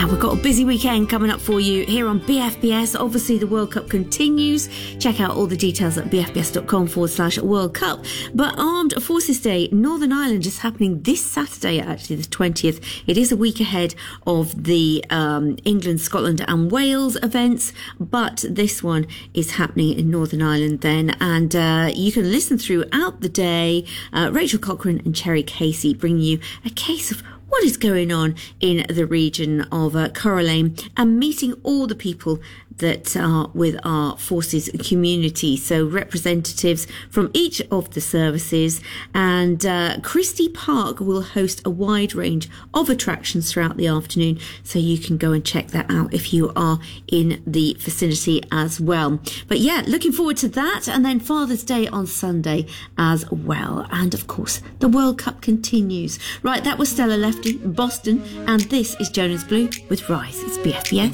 Now, we've got a busy weekend coming up for you here on BFBS. Obviously, the World Cup continues. Check out all the details at bfbs.com/World Cup. But Armed Forces Day, Northern Ireland, is happening this Saturday, actually, the 20th. It is a week ahead of the England, Scotland and Wales events, but this one is happening in Northern Ireland then. And you can listen throughout the day. Rachel Cochrane and Cherry Casey bring you a case of what is going on in the region of Corralane and meeting all the people that are with our forces community. So representatives from each of the services, and Christie Park will host a wide range of attractions throughout the afternoon, so you can go and check that out if you are in the vicinity as well. But yeah, looking forward to that, and then Father's Day on Sunday as well. And of course, the World Cup continues. Right, that was Stella Lefty, Boston, and this is Jonas Blue with Rise. It's BFBS.